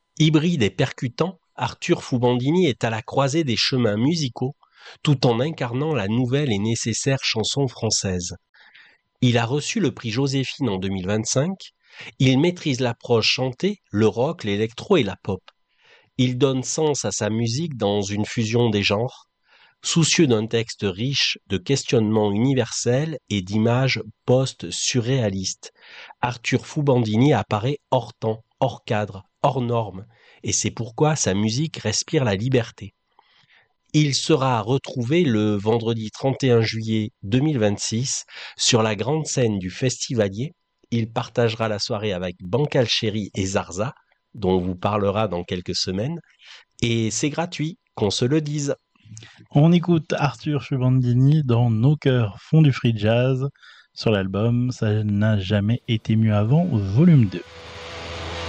Hybride et percutant, Arthur Foubandini est à la croisée des chemins musicaux, tout en incarnant la nouvelle et nécessaire chanson française. Il a reçu le prix Joséphine en 2025. Il maîtrise l'approche chantée, le rock, l'électro et la pop. Il donne sens à sa musique dans une fusion des genres, soucieux d'un texte riche de questionnements universels et d'images post-surréalistes. Arthur Foubandini apparaît hors temps, hors cadre, hors norme, et c'est pourquoi sa musique respire la liberté. Il sera retrouvé le vendredi 31 juillet 2026 sur la grande scène du Festivalier. Il partagera la soirée avec Bancal Chéri et Zarza, dont on vous parlera dans quelques semaines, et c'est gratuit, qu'on se le dise. On écoute Arthur Chubandini dans Nos cœurs font du free jazz sur l'album Ça n'a jamais été mieux avant, volume 2.